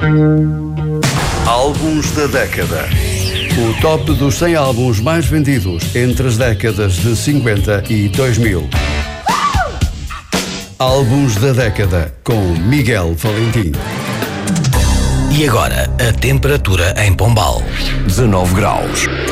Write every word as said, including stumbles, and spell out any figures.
Álbuns da década. O top dos cem álbuns mais vendidos entre as décadas de cinquenta e dois mil. Álbuns da década com Miguel Valentim. E agora, a temperatura em Pombal. dezanove graus.